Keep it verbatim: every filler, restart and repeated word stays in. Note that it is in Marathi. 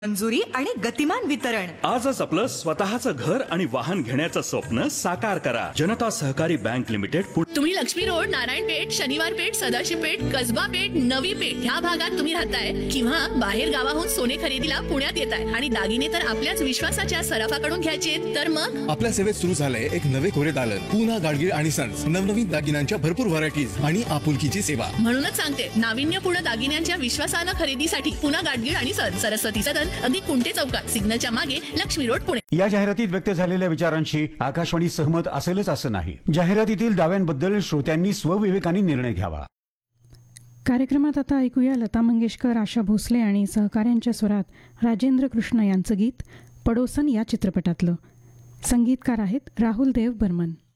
मंजुरी आणि गतिमान वितरण. आजच आपलं स्वतःचं घर आणि वाहन घेण्याचं स्वप्न साकार करा. जनता सहकारी बँक लिमिटेड. तुम्ही लक्ष्मी रोड, नारायण पेठ, शनिवार पेठ, सदाशिव पेठ, कसबा पेठ, नवी पेठ ह्या भागात तुम्ही राहताय किंवा बाहेर गावाहून सोने खरेदीला पुण्यात येताय आणि दागिने तर आपल्याच विश्वासाच्या सराफाकडून घ्यायचे, तर मग आपल्या सेवेत सुरू झालंय एक नवे कोरे दालन. पूना गाडगीळ आणि सन्स. नवनवीन दागिन्यांच्या भरपूर व्हरायटीज आणि आपुलकीची सेवा. म्हणूनच सांगते, नाविन्यपूर्ण दागिन्यांच्या विश्वासानं खरेदीसाठी पुना गाडगीळ आणि सन्स, सरस्वती सदन, अगदी कुंटे चौकात, सिग्नलच्या मागे, लक्ष्मी रोड, पुणे. या जाहिरातीत व्यक्त झालेल्या विचारांशी आकाशवाणी सहमत असेलच असं नाही. जाहिरातीतील दाव्यांबद्दल श्रोत्यांनी स्वविवेकाने निर्णय घ्यावा. कार्यक्रमात आता ऐकूया लता मंगेशकर, आशा भोसले आणि सहकाऱ्यांच्या स्वरात राजेंद्र कृष्ण यांचं गीत पडोसन या चित्रपटातलं. संगीतकार आहेत राहुल देव बर्मन.